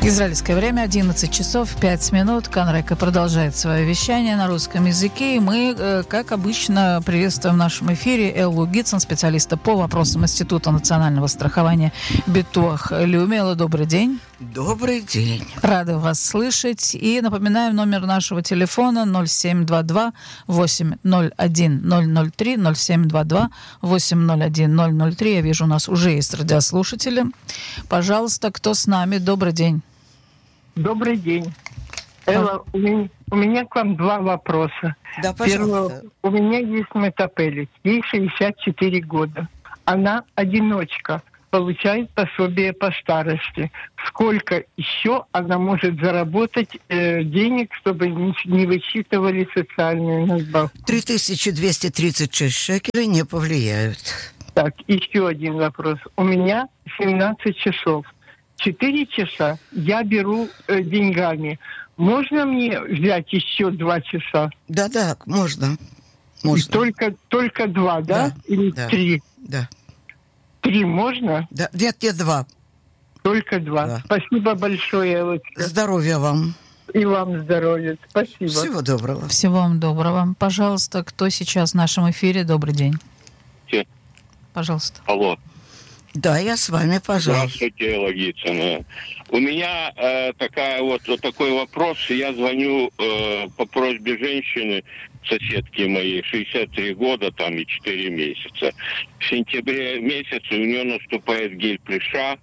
Израильское время 11 часов 5 минут. Канрека продолжает свое вещание на русском языке. И мы, как обычно, приветствуем в нашем эфире Эллу Гитсон, специалиста по вопросам Института национального страхования Битуах Леуми. Элла, добрый день. Добрый день. Рады вас слышать. И напоминаем номер нашего телефона 0722 801 003 0722 801 003. Я вижу, у нас уже есть радиослушатели. Пожалуйста, кто с нами? Добрый день. Добрый день. Элла, у меня к вам два вопроса. Да, пожалуйста. Первый, у меня есть метапелец, ей 64 года. Она одиночка, получает пособие по старости. Сколько еще она может заработать денег, чтобы не высчитывали социальную надбавку? 3236 шекелей не повлияют. Так, еще один вопрос. У меня 17 часов. 4 часа я беру деньгами. Можно мне взять еще 2 часа? Да, можно. Только 2, да? Или 3? Да. 3 можно? Да. Нет, 2. Только 2. Да. Спасибо большое, Элочка. Здоровья вам. И вам здоровья. Спасибо. Всего доброго. Всего вам доброго. Пожалуйста, кто сейчас в нашем эфире? Добрый день. Пожалуйста. Алло. Да, я с вами, пожалуйста. Здравствуйте, Элла Гитсон. У меня такой вопрос. Я звоню по просьбе женщины, соседки моей, 63 года там и 4 месяца. В сентябре месяце у нее наступает гель прыща,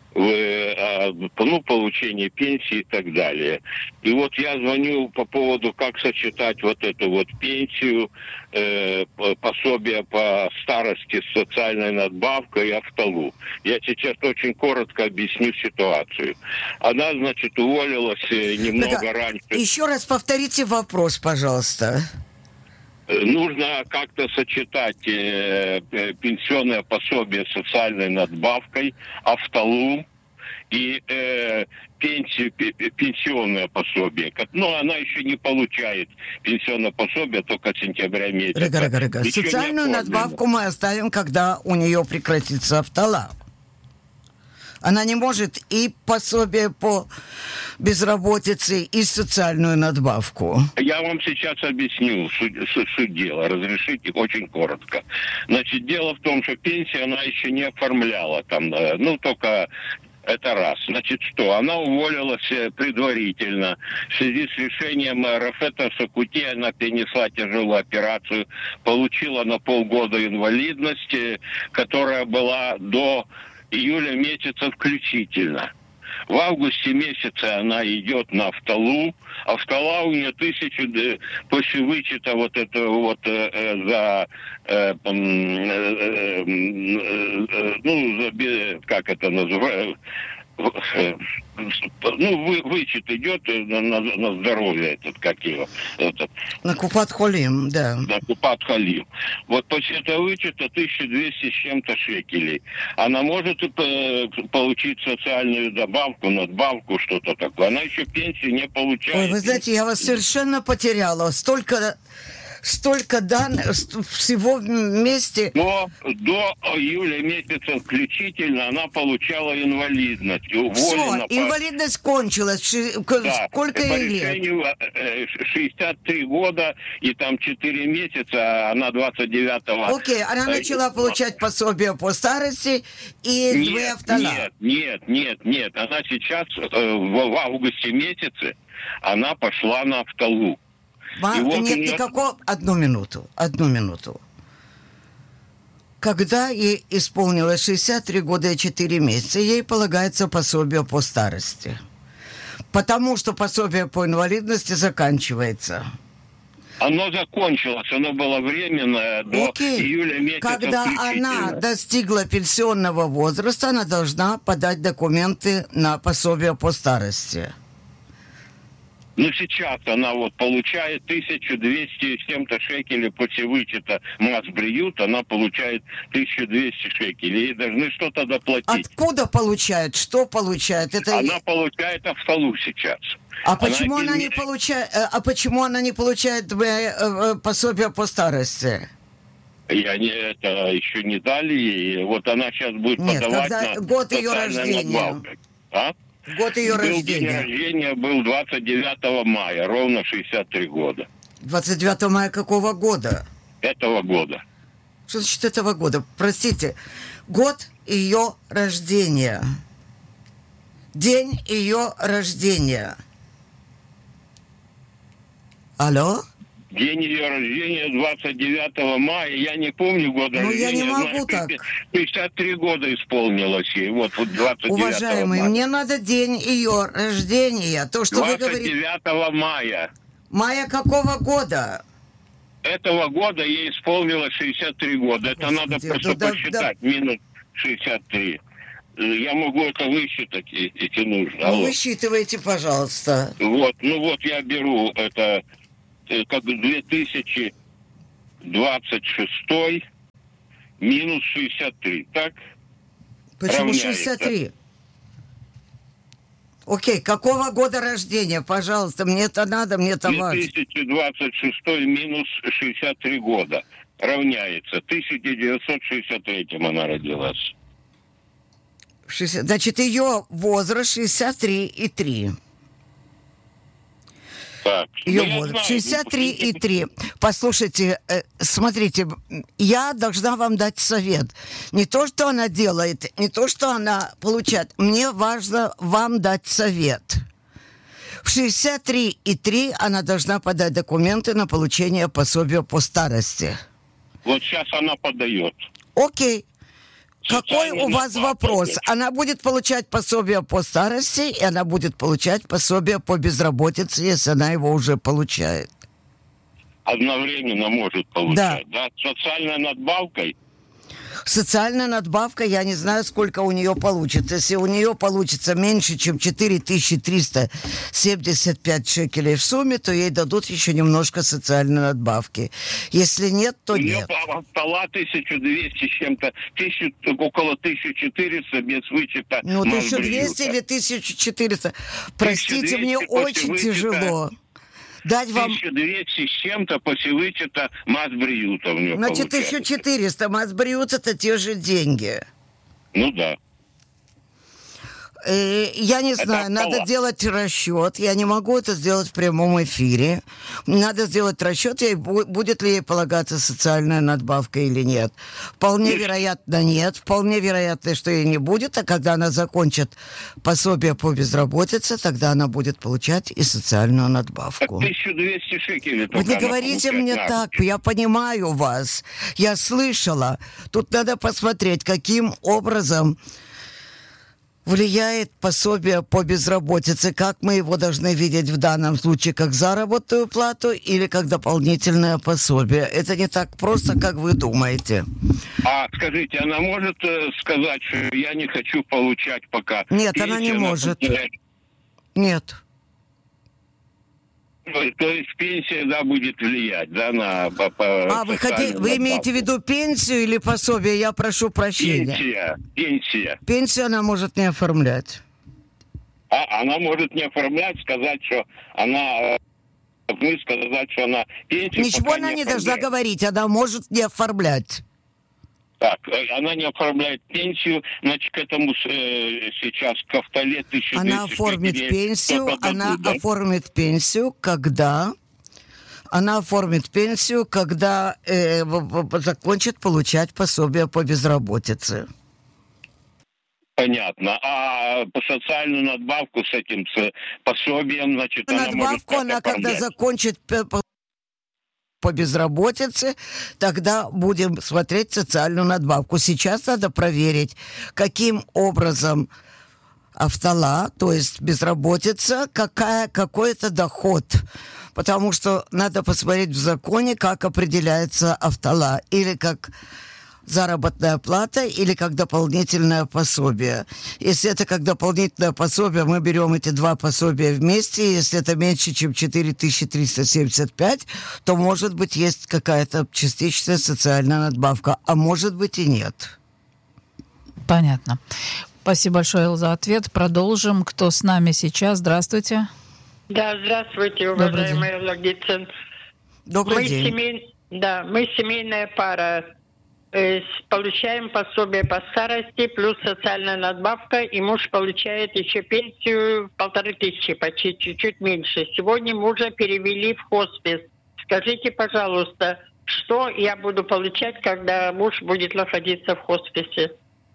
получение пенсии и так далее. И вот я звоню по поводу, как сочетать вот эту вот пенсию, пособие по старости с социальной надбавкой и автолу. Я сейчас очень коротко объясню ситуацию. Она, значит, уволилась немного раньше. Еще раз повторите вопрос, пожалуйста. Нужно как-то сочетать пенсионное пособие с социальной надбавкой, автолу и пенсионное пособие. Но она еще не получает пенсионное пособие только с сентября месяца. Рега. Социальную надбавку мы оставим, когда у нее прекратится автола. Она не может и пособие по безработице, и социальную надбавку. Я вам сейчас объясню суть дела. Разрешите очень коротко. Значит, дело в том, что пенсию она еще не оформляла там, только это раз. Значит, что? Она уволилась предварительно. В связи с решением Рафета Сакути она перенесла тяжелую операцию, получила на полгода инвалидности, которая была до июля месяца включительно. В августе месяце она идет на автолу. Автола у нее 1000 после вычета вот этого как это называется, вычет идет на здоровье На Купат-Холим, да. На Купат-Холим. Вот после этого вычета 1200 с чем-то шекелей. Она может получить социальную надбавку, что-то такое. Она еще пенсию не получает. Ой, вы знаете, я вас совершенно потеряла. Столько данных всего вместе. Но до июля месяца включительно она получала инвалидность. Все, инвалидность кончилась. Да, сколько ей лет? 63 года и там 4 месяца, она 29-го. Окей, она начала получать пособие по старости и две автола. Нет. Она сейчас в августе месяце она пошла на автолу. Нет никакого... Одну минуту. Когда ей исполнилось 63 года и 4 месяца, ей полагается пособие по старости. Потому что пособие по инвалидности заканчивается. Оно закончилось, оно было временное до июля месяца. Когда она достигла пенсионного возраста, она должна подать документы на пособие по старости. Сейчас она получает 1200 с чем-то шекелей после вычета Масбриют, она получает 1200 шекелей. Ей должны что-то доплатить. Откуда получает? Что получает? Она получает автолу сейчас. Почему она не получает пособие по старости? Это еще не дали ей. Вот она сейчас будет подавать когда на год ее рождения. надбавку. Год ее День рождения. рождения был 29 мая, ровно 63 года 29 мая какого года? этого года. Что значит этого года? Простите. Год ее рождения. День ее рождения. Алло? День ее рождения 29 мая, я не помню год Ну, рождения. я не могу знаю, так. 53 года исполнилось ей, вот 29 Уважаемый, мая. мне надо день ее рождения. То, что вы говорите. 29 мая Мая какого года? этого года ей исполнилось 63 года. Это Господи, надо просто да, посчитать, минус 63. Я могу это высчитать, если нужно. Ну, Алло. высчитывайте, пожалуйста. Вот, ну вот я беру это как 2026 минус 63, так? Почему Равняется. 63? Окей, какого года рождения? Пожалуйста, мне это надо, мне это важно. 2026 минус 63 года равняется 1963 она родилась. Значит, ее возраст 63,3. Так. Ее Ну, я возраст знаю, 63,3. Послушайте, смотрите, я должна вам дать совет. Не то, что она делает, не то, что она получает. Мне важно вам дать совет. В 63,3 она должна подать документы на получение пособия по старости. Вот сейчас она подает. Окей. Какой Социальная у вас надбавка вопрос? идет. Она будет получать пособие по старости, и она будет получать пособие по безработице, если она его уже получает. Одновременно может получать, да? Социальной надбавкой. Социальная надбавка, я не знаю, сколько у нее получится. Если у нее получится меньше, чем 4375 шекелей в сумме, то ей дадут еще немножко социальной надбавки. Если нет, то У нее нет. стола 1200 с чем-то, около 1400 без вычета. Ну, Масбриюта. 1200 или 1400. Простите, 1200 мне после очень вычета. тяжело. Дать вам... 1200 с чем-то после вычета Масбриюта у нее Значит, получается. 1400. Масбриют это те же деньги. Ну да. Я не знаю, надо автолад. делать расчет. Я не могу это сделать в прямом эфире. Надо сделать расчет, будет ли ей полагаться социальная надбавка или нет. Вполне вероятно, нет. Вполне вероятно, что ей не будет. А когда она закончит пособие по безработице, тогда она будет получать и социальную Так надбавку. 1200 шекелей Вы только не она говорите получать мне надо. так, я понимаю вас. Я слышала. Тут надо посмотреть, каким образом влияет пособие по безработице, как мы его должны видеть в данном случае, как заработную плату или как дополнительное пособие. Это не так просто, как вы думаете. А скажите, она может сказать, что я не хочу получать пока? Нет, она не может. Нет. То есть пенсия, да, будет влиять, да, на... Вы имеете в виду пенсию или пособие? Я прошу прощения. Пенсия. Пенсию она может не оформлять. А она может не оформлять, сказать, что она... Мы сказать, что она пенсию... Ничего она не должна говорить, она может не оформлять. Так, она не оформляет пенсию, значит, к этому сейчас к автоле 1200 Она оформит шекелей пенсию, только дадут, она да? оформит пенсию, когда... Она оформит пенсию, когда закончит получать пособие по безработице. Понятно. А по социальную надбавку с этим с пособием, значит, она может Надбавку как она, когда оформлять? закончит по безработице, тогда будем смотреть социальную надбавку. Сейчас надо проверить, каким образом автола, то есть безработица, какой это доход. Потому что надо посмотреть в законе, как определяется автола. Или как заработная плата, или как дополнительное пособие. Если это как дополнительное пособие, мы берем эти два пособия вместе. Если это меньше, чем 4375, то, может быть, есть какая-то частичная социальная надбавка. А может быть и нет. Понятно. Спасибо большое, Эл, за ответ. Продолжим. Кто с нами сейчас? Здравствуйте. Да, здравствуйте, Добрый уважаемый Элла Гитцен. Добрый день. Мы семейная пара. получаем пособие по старости, плюс социальная надбавка, и муж получает еще пенсию 1500, почти чуть-чуть меньше. Сегодня мужа перевели в хоспис. Скажите, пожалуйста, что я буду получать, когда муж будет находиться в хосписе?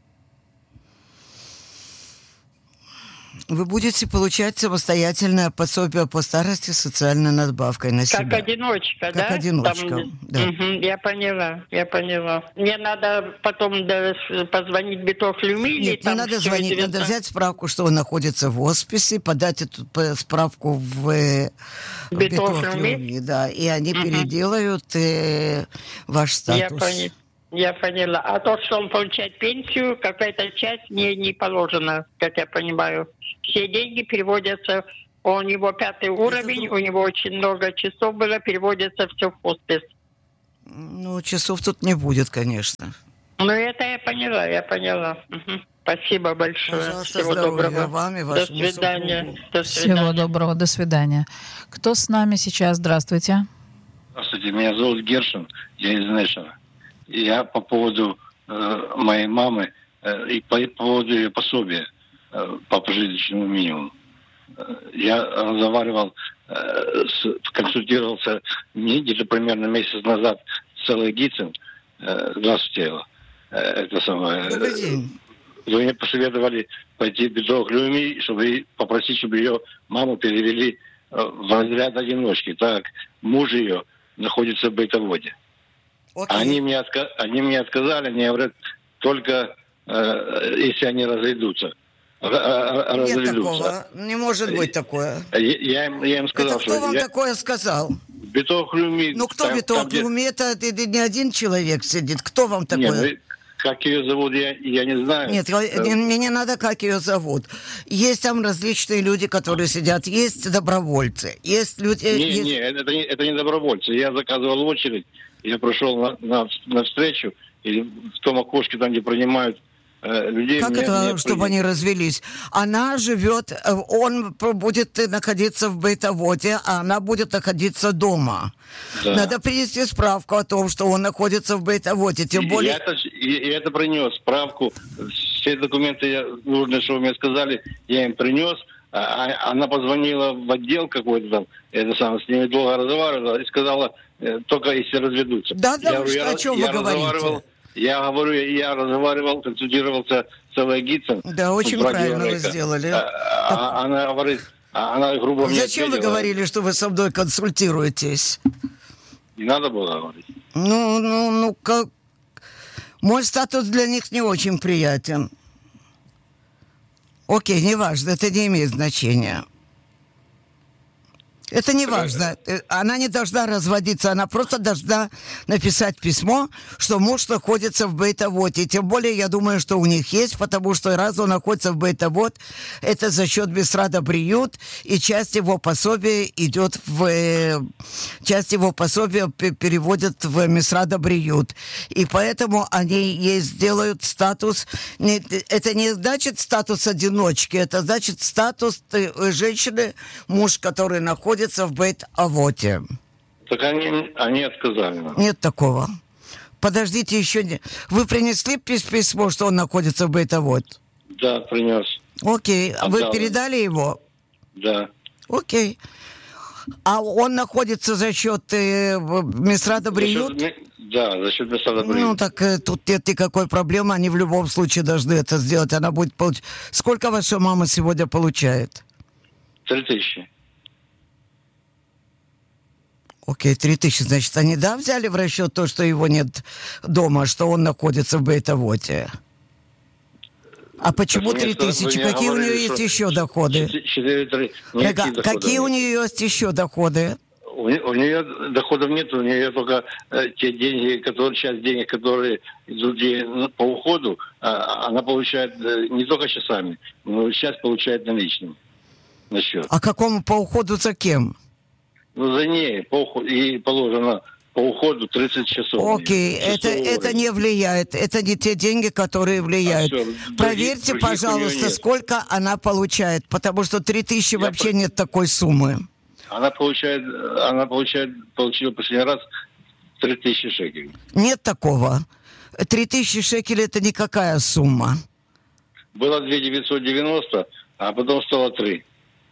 Вы будете получать самостоятельное пособие по старости с социальной надбавкой на себя. Как одиночка, да? Как одиночка, да. Я поняла. Мне надо потом позвонить в Битов-Люми? Нет, не надо звонить, надо взять справку, что он находится в хосписе, подать эту справку в Битов-Люми, да, и они переделают ваш статус. Я поняла. А то, что он получает пенсию, какая-то часть мне не положена, как я понимаю. Все деньги переводятся, у него 5-й уровень, у него очень много часов было, переводится все в хоспис. Ну, часов тут не будет, конечно. Ну, это я поняла. Спасибо большое. Пожалуйста, всего доброго. Вам и До свидания. Всего доброго, до свидания. Кто с нами сейчас? Здравствуйте. Здравствуйте, меня зовут Гершин, я из Нэшена. Я по поводу моей мамы и по поводу ее пособия по прожиточному минимуму. Я разговаривал, консультировался где-то примерно месяц назад с Эллой Гитцен. Здравствуйте, Элла. Это самое. Добрый день. Вы мне посоветовали пойти в Битов-Люми, чтобы попросить, чтобы ее маму перевели в разряд одиночки. Так, муж ее находится в бытоводе. Они мне отказали, они говорят, только если они разойдутся. Нет такого, не может быть такое. Я им сказал, это кто вам такое сказал? Битов-Люми. Ну кто Битов-Люми? Это не один человек сидит. Кто вам такое? Нет, как ее зовут, я не знаю. Нет, мне не надо, как ее зовут. Есть там различные люди, которые сидят. Есть добровольцы. Есть люди... Это не добровольцы. Я заказывал очередь. Я прошел на встречу, и в том окошке, там, где принимают людей... Как это, чтобы они развелись? Она живет, он будет находиться в бытоводе, а она будет находиться дома. Да. Надо принести справку о том, что он находится в бытоводе, тем более... Я это принес, справку, все документы, нужные, что вы мне сказали, я им принес. Она позвонила в отдел какой-то там, с ними долго разговаривала и сказала, только если разведутся. Да, о чем вы говорите? Я разговаривал, консультировался с Эллой Гитцен. Да, очень правильно вы сделали. Она говорит, она грубо мне зачем вы говорили, что вы со мной консультируетесь? Не надо было говорить. Как... Мой статус для них не очень приятен. Окей, неважно, это не имеет значения. Это не важно. Она не должна разводиться, она просто должна написать письмо, что муж находится в бытоводе. Тем более, я думаю, что у них есть, потому что раз он находится в бытовод, это за счет Мисрада Бриют, и часть его пособия идет часть его пособия переводят в Мисрада Бриют. И поэтому они ей сделают статус... Это не значит статус одиночки, это значит статус женщины, муж, который находится в бейт-авоте. Так они отказали. Нет такого. Подождите еще. Вы принесли письмо, что он находится в бейт-авот? Да, принес. Окей. А вы передали его? Да. Окей. А он находится за счет Мисрада Бриют? Да, за счет Мисрада Бриют. Ну, так тут нет никакой проблемы. Они в любом случае должны это сделать. Она будет получать... Сколько ваша мама сегодня получает? 3000. Окей, 3000. Значит, они, да, взяли в расчет то, что его нет дома, что он находится в бейтоводе? А почему 3000? Какие у нее есть еще доходы? Какие у нее есть еще доходы? У нее доходов нет, у нее только те деньги, часть денег, которые идут ей по уходу, она получает не только часами, но часть получает наличными на счет. А какому по уходу за кем? Ну, за ней ей положено по уходу 30 часов. Окей, это не влияет. Это не те деньги, которые влияют. Проверьте, пожалуйста, сколько она получает, потому что 3000 вообще нет такой суммы. Она получила последний раз 3000 шекелей. Нет такого. 3000 шекелей это никакая сумма. Было 2990, а потом стало 3.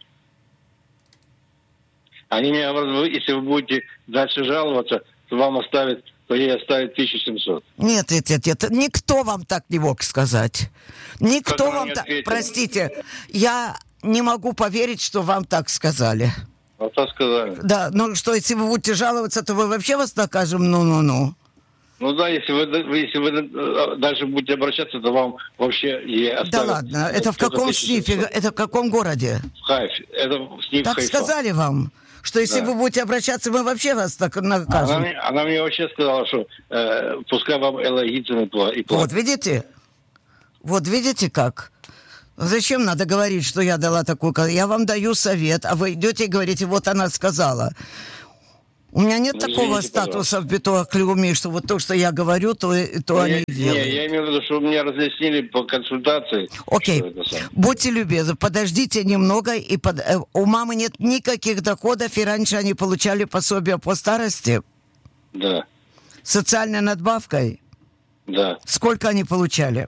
Они мне говорят, если вы будете дальше жаловаться, то вам оставят, то ей оставят 1700. Нет, никто вам так не мог сказать. Никто Как вам так... ответили? Простите, я не могу поверить, что вам так сказали. Вот так сказали. Да, ну что, если вы будете жаловаться, то мы вообще вас накажем, ну. Ну да, если вы дальше будете обращаться, то вам вообще ей оставят... Да ладно, это в каком снифе, это в каком городе? В Хайфе. Это сниф Так Хайфа. сказали вам, что если Да. вы будете обращаться, мы вообще вас так накажем. Она мне вообще сказала, что пускай вам Элогицын и платит. Вот видите как? Зачем надо говорить, что я дала такую... Я вам даю совет, а вы идете и говорите, вот она сказала. У меня нет такого извините, статуса в Битуах-Клиуми, что вот то, что я говорю, то они делают. Я имею в виду, что меня разъяснили по консультации. Окей, что это самое. будьте любезны, подождите немного. У мамы нет никаких доходов, и раньше они получали пособие по старости. Да, Социальной надбавкой. да. Сколько они получали?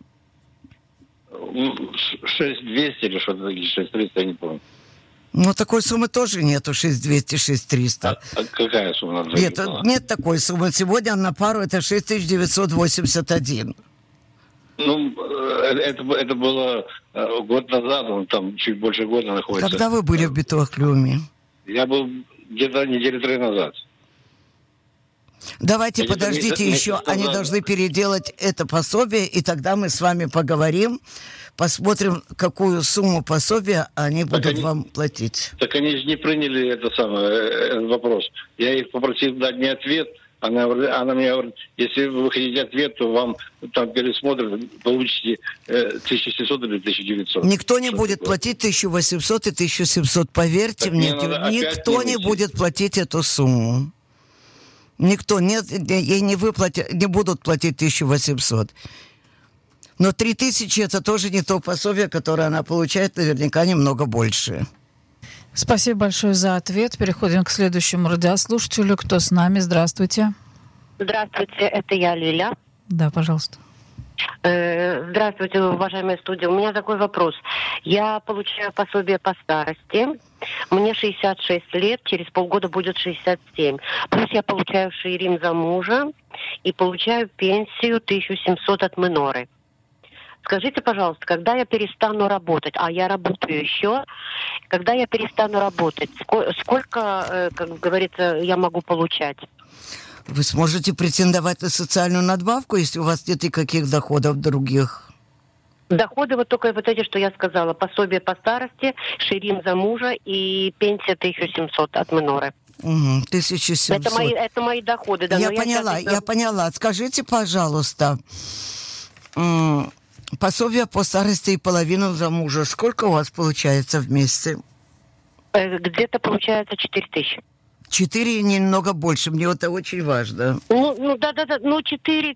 6200 или что-то такое, 6300, я не помню. Ну, такой суммы тоже нету, 6200, 6300. А какая сумма? Нет такой суммы. Сегодня на пару это 6981. Ну, это было год назад, он там чуть больше года находится. Когда вы были в Битуах-Клиуми? Я был где-то недели 3 назад. Давайте Где-то подождите месяц еще. назад. Они должны переделать это пособие, и тогда мы с вами поговорим, посмотрим, какую сумму пособия они будут вам платить. Так они же не приняли этот вопрос. Я их попросил дать мне ответ. Она мне говорит, если вы хотите ответ, то вам там пересмотрят, получите 1700 или 1900. Никто не Что будет такое? платить 1800 и 1700. Поверьте Так мне, мне надо опять никто не вынести. будет платить эту сумму. Никто, нет, ей не будут платить 1800. Но 3000 это тоже не то пособие, которое она получает, наверняка немного больше. Спасибо большое за ответ. Переходим к следующему радиослушателю. Кто с нами? Здравствуйте. Здравствуйте, это я, Лиля. Да, пожалуйста. Здравствуйте, уважаемая студия. У меня такой вопрос. Я получаю пособие по старости. Мне 66 лет, через полгода будет 67. Плюс я получаю шиирим за мужа и получаю пенсию 1700 от миноры. Скажите, пожалуйста, когда я перестану работать, а я работаю еще, когда я перестану работать, сколько, как говорится, я могу получать? Вы сможете претендовать на социальную надбавку, если у вас нет никаких доходов других? Доходы вот только вот эти, что я сказала. Пособие по старости, ширим за мужа и пенсия 1700 от миноры. Угу, 1700. Это мои доходы. Да, я но поняла. Скажите, пожалуйста, пособие по старости и половину за мужа, сколько у вас получается вместе? Где-то получается 4000. 4 и немного больше, мне это очень важно. Да. Ну, 4,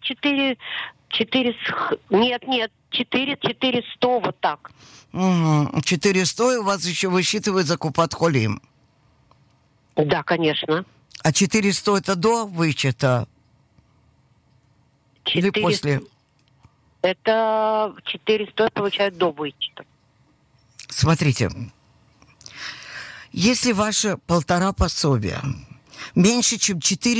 нет, 400, вот так. Угу. 400, и у вас еще высчитывают за Купат-Холим. Да, конечно. А 400 это до вычета? 400, или после? Это 400 получают до вычета. Смотрите, если ваше 1,5 пособия меньше, чем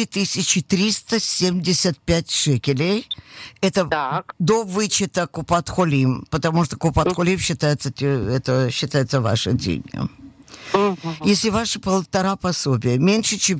4375 шекелей, это Так. до вычета Купат-Холим, потому что Купат-Холим считается ваши деньги. Если ваше 1,5 пособия меньше, чем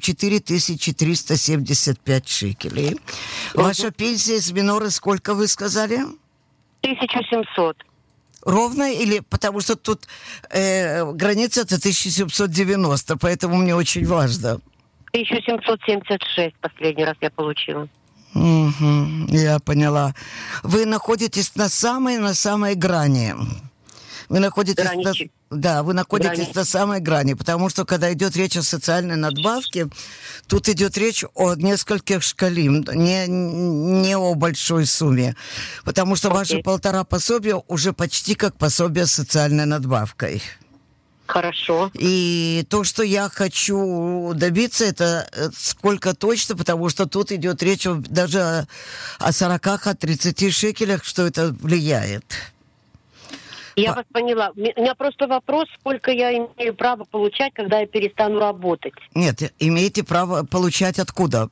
4375 шекелей, ваша пенсия с миноры сколько вы сказали? 1700. Ровно или потому что тут граница это 1790, поэтому мне очень важно. 1776 последний раз я получила. Угу, я поняла. Вы находитесь на самой грани. Вы находитесь на самой грани, потому что когда идет речь о социальной надбавке, тут идет речь о нескольких шкалим, не о большой сумме, потому что ваши 1,5 пособия уже почти как пособие с социальной надбавкой. Хорошо. И то, что я хочу добиться, это сколько точно, потому что тут идет речь даже о 40-30 шекелях, что это влияет. Я вас поняла. У меня просто вопрос, сколько я имею право получать, когда я перестану работать. Нет, имеете право получать откуда?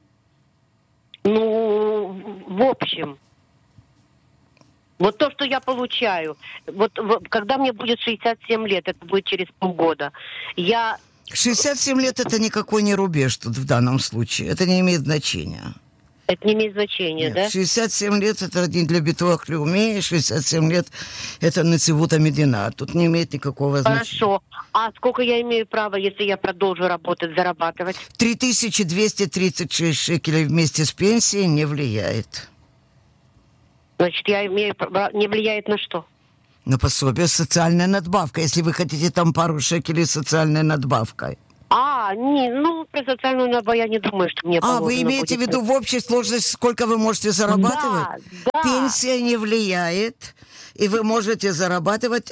Ну, в общем. Вот то, что я получаю. Вот когда мне будет 67 лет, это будет через полгода, 67 лет это никакой не рубеж тут в данном случае. Это не имеет значения. Это не имеет значения, Нет, да? 67 лет это не для битвах Леумея, 67 лет это Нацивута Медина. Тут не имеет никакого значения. Хорошо. А сколько я имею право, если я продолжу работать, зарабатывать? 3236 шекелей вместе с пенсией не влияет. Значит, я имею право... Не влияет на что? На пособие социальная надбавка, если вы хотите там пару шекелей социальной надбавкой. Про социальную надбавку я не думаю, что мне положено. Вы имеете в виду в общей сложности, сколько вы можете зарабатывать? Да. Пенсия не влияет, и вы можете зарабатывать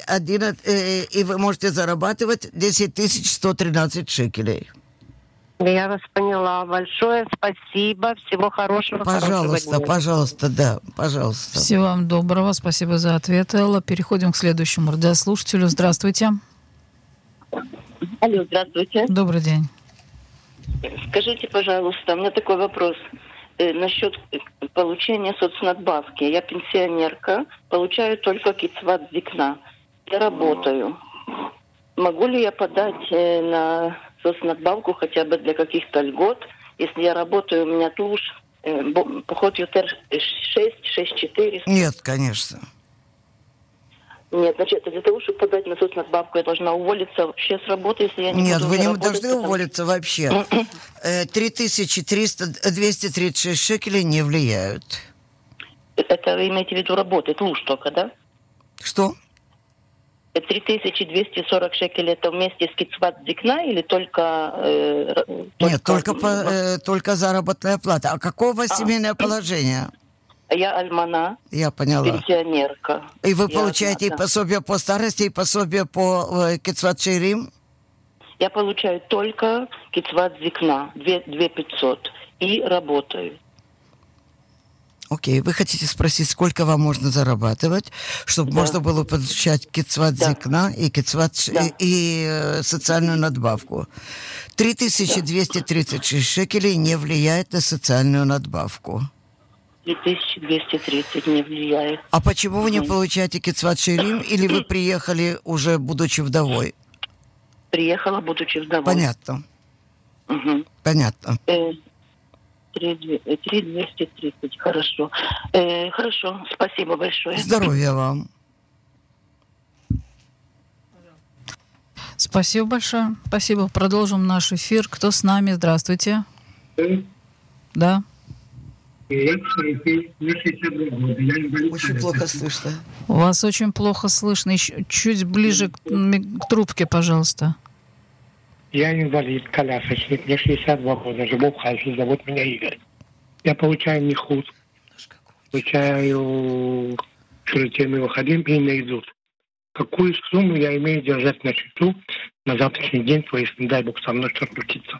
10 113 шекелей. Я вас поняла. Большое спасибо. Всего хорошего. Пожалуйста, да, пожалуйста. Всего вам доброго. Спасибо за ответ, Элла. Переходим к следующему радиослушателю. Здравствуйте. Алло, здравствуйте. Добрый день. Скажите, пожалуйста, у меня такой вопрос насчет получения соцнадбавки. Я пенсионерка, получаю только кицват зикна. Я работаю. Могу ли я подать на соцнадбавку хотя бы для каких-то льгот? Если я работаю, у меня туш, поход ютер 6-4. Нет, конечно. Нет, значит, для того, чтобы подать на соцнадбавку, я должна уволиться вообще с работы, если я не Нет, буду вы не работать, должны уволиться вообще. 236 шекелей не влияют. Это вы имеете в виду работать, луж только, да? Что? 3240 шекелей это вместе с кицват зикна или только... Нет, только заработная плата. А какое у вас семейное положение? Я альмана. Я поняла. Пенсионерка. И вы получаете и пособие по старости, и пособие по кицват шейрим? Я получаю только кицват зикна, 2500, и работаю. Окей, вы хотите спросить, сколько вам можно зарабатывать, чтобы можно было получать кицват зикна и и социальную надбавку. 3236 шекелей не влияет на социальную надбавку. 3230 не влияет. А почему вы не получаете кицват шейрим, или вы приехали уже будучи вдовой? Приехала, будучи вдовой. Понятно. Понятно. 3230, хорошо. Хорошо, спасибо большое. Здоровья вам. Спасибо большое. Спасибо. Продолжим наш эфир. Кто с нами? Здравствуйте. Да. Очень плохо слышно. Вас очень плохо слышно. Еще чуть ближе к трубке, пожалуйста. Я инвалид, колясочник, мне 62 года, живу в Хайфе, зовут меня Игорь. Я получаю нихуд, получаю шуритем и выходим и наидут. Какую сумму я имею держать на счету на завтрашний день, то есть, не дай бог, со мной что-то случится?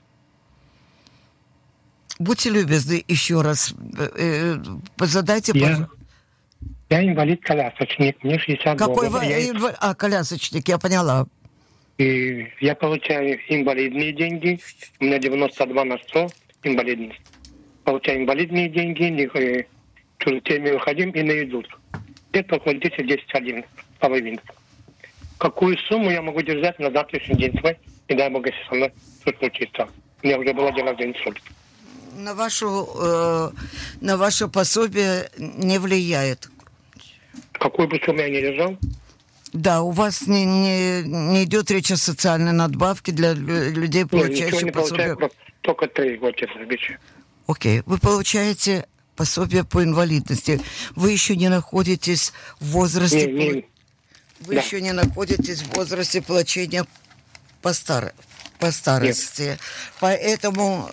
Будьте любезны, еще раз задайте, пожалуйста. Я инвалид-колясочник, мне 62 года. Какой колясочник, я поняла. И я получаю инвалидные деньги, у меня 92 на 100 инвалидность. Получаю инвалидные деньги, теми выходим и наидут. Это около 10-11 половин. Какую сумму я могу держать на завтрашний день свой, и дай бог, если со мной что-то случится. У меня уже было дело в день суд. На ваше пособие не влияет. Какую бы сумму я не держал? Да, у вас не идет речь о социальной надбавке для людей, получающих пособие. Только 3 года обещаю. Окей, вы получаете пособие по инвалидности. Вы еще не находитесь в возрасте... Вы еще не находитесь в возрасте получения по старости. Нет. Поэтому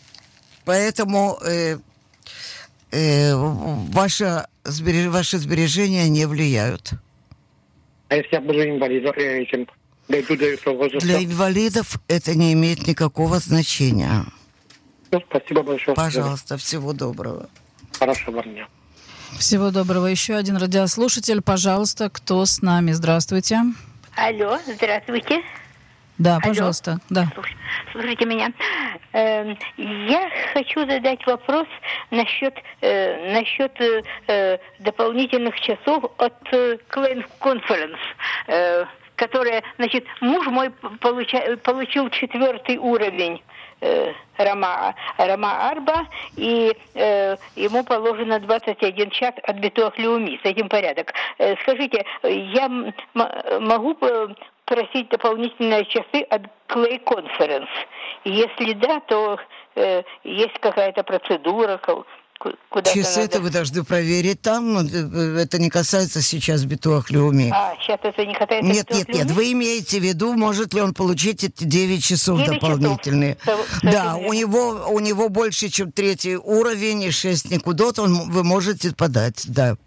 ваши сбережения не влияют. А если я буду инвалидом, дойду до этого возраста. Для инвалидов это не имеет никакого значения. Ну, спасибо большое. Пожалуйста, всего доброго. Хорошего дня. Всего доброго. Еще один радиослушатель. Пожалуйста, кто с нами? Здравствуйте. Алло, здравствуйте. Да, Алло. пожалуйста. Да. Слушайте меня. Я хочу задать вопрос насчет дополнительных часов от Claim Conference, которые, значит, муж мой получил 4 уровень Рама Арба, и ему положено 21 час от Битуах Леуми. С этим порядок. Скажите, я могу просить дополнительные часы от Clay Conference? Если да, то есть какая-то процедура, Часы это вы должны проверить там. Это не касается сейчас Битуах Леуми. Сейчас это не касается Битуах Леуми? Нет. Вы имеете в виду, может ли он получить эти 9 часов 9 дополнительные? Часов. Да, у него больше, чем 3 уровень и 6 никудот, вы можете подать, да.